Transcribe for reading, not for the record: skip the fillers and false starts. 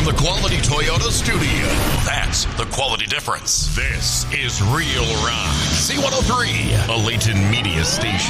the Quality Toyota studio. That's the quality difference. This is Real Rock. C103, a Layton Media station.